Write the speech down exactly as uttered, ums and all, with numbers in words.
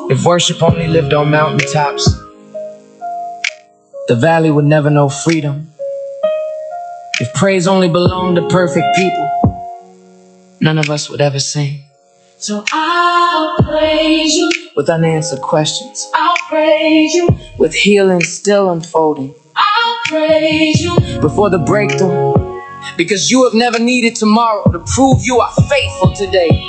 If worship only lived on mountaintops, the valley would never know freedom. If praise only belonged to perfect people, none of us would ever sing. So I'll praise you with unanswered questions. I'll praise you with healing still unfolding. I'll praise you before the breakthrough, because you have never needed tomorrow to prove you are faithful today.